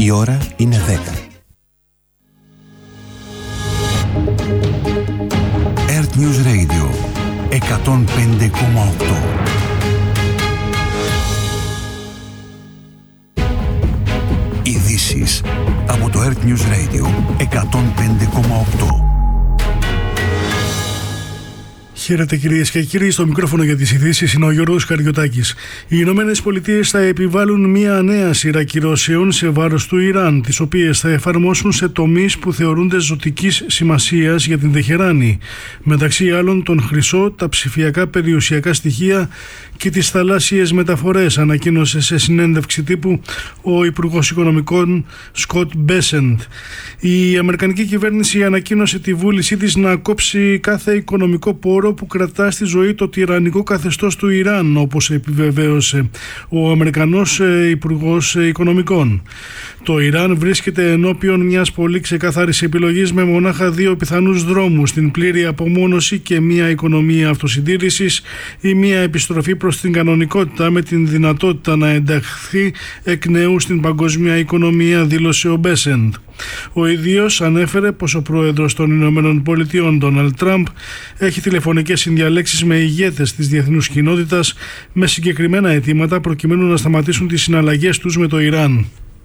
Η ώρα είναι 10. Earth News Radio 105,8. Ειδήσεις από το Earth News Radio 105,8. Χαίρετε κυρίες και κύριοι, στο μικρόφωνο για τις ειδήσεις είναι ο Γιώργος Καριωτάκης. Οι Ηνωμένες Πολιτείες θα επιβάλλουν μια νέα σειρά κυρώσεων σε βάρος του Ιράν, τις οποίες θα εφαρμόσουν σε τομείς που θεωρούνται ζωτικής σημασίας για την Τεχεράνη. Μεταξύ άλλων τον χρυσό, τα ψηφιακά περιουσιακά στοιχεία και τις θαλάσσιες μεταφορές, ανακοίνωσε σε συνέντευξη τύπου ο Υπουργός Οικονομικών Σκοτ Μπέσεντ. Η Αμερικανική κυβέρνηση ανακοίνωσε τη βούλησή της να κόψει κάθε οικονομικό πόρο που κρατά στη ζωή το τυραννικό καθεστώς του Ιράν, όπως επιβεβαίωσε ο Αμερικανός Υπουργός Οικονομικών. Το Ιράν βρίσκεται ενώπιον μιας πολύ ξεκάθαρης επιλογής με μονάχα δύο πιθανούς δρόμους: την πλήρη απομόνωση και μια οικονομία αυτοσυντήρησης ή μια επιστροφή προς την κανονικότητα με την δυνατότητα να ενταχθεί εκ νέου στην παγκόσμια οικονομία, δήλωσε ο Μπέσεντ. Ο ίδιος ανέφερε πως ο πρόεδρος των Ηνωμένων Πολιτειών, Ντόναλντ Τραμπ, έχει τηλεφωνικές συνδιαλέξεις με ηγέτες της διεθνούς κοινότητας με συγκεκριμένα αιτήματα προκειμένου να σταματήσουν τις συναλλαγές τους με το Ιράν.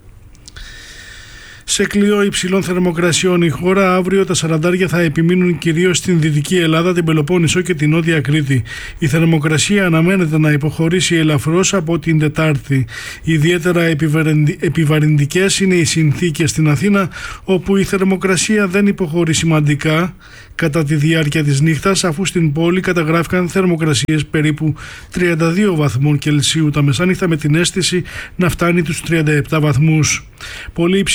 Σε κλειό υψηλών θερμοκρασιών η χώρα, αύριο τα σαραντάρια θα επιμείνουν κυρίως στην Δυτική Ελλάδα, την Πελοπόννησο και την Νότια Κρήτη. Η θερμοκρασία αναμένεται να υποχωρήσει ελαφρώς από την Τετάρτη. Ιδιαίτερα επιβαρυντικές είναι οι συνθήκες στην Αθήνα, όπου η θερμοκρασία δεν υποχωρεί σημαντικά κατά τη διάρκεια της νύχτας, αφού στην πόλη καταγράφηκαν θερμοκρασίες περίπου 32 βαθμών Κελσίου τα μεσάνυχτα, με την αίσθηση να φτάνει τους 37 βαθμούς. Πολύ